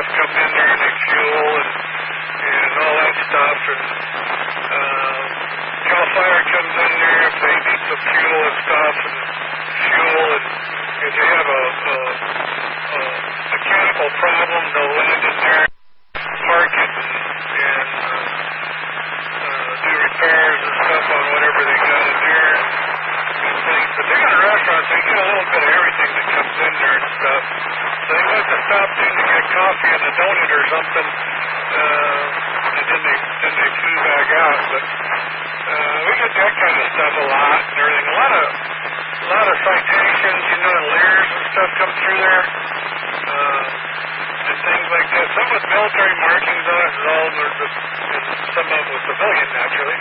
stuff come in there and they fuel and all that stuff. And Cal Fire comes in there if they need some fuel and stuff and fuel, and if they have a mechanical problem, they'll land in there, park it, and do repairs and stuff on whatever they got in there and things. But they got a restaurant, they get a little bit of everything that comes in there and stuff. So they like to stop in to get coffee and a donut or something, and then they flew back out. But we get that kind of stuff a lot and everything. A lot of citations, and leers and stuff come through there, and things like that. Some with military markings on it, and some of them with civilian, naturally,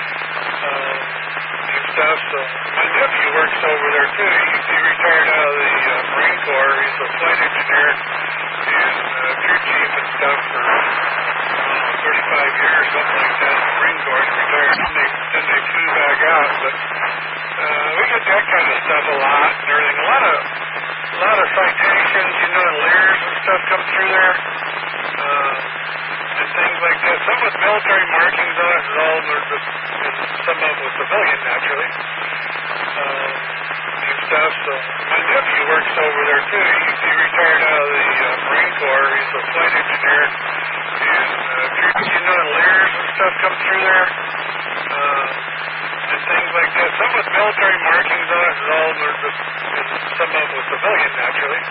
and stuff. So my nephew works over there too. He retired out of the Marine Corps. He's a flight engineer and crew chief and stuff for 35 years, something like that. In the Marine Corps, he retired, then they flew back out. But we get that kind of stuff a lot and everything. A lot of citations, and leers and stuff come through there, and things like that. Some with military markings on it, and some of them with civilian, naturally, and stuff. So my nephew works over there too. He retired out of the Marine Corps. He's a flight engineer and leers and stuff come through there, and things like that. Some with military markings on it, and some of them with civilian, naturally,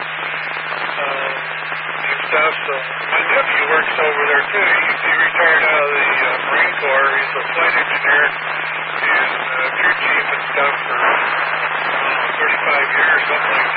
and stuff. So my nephew works over there too. He retired out of the Marine Corps. He's a flight engineer and crew chief and stuff for 35 years, something like that.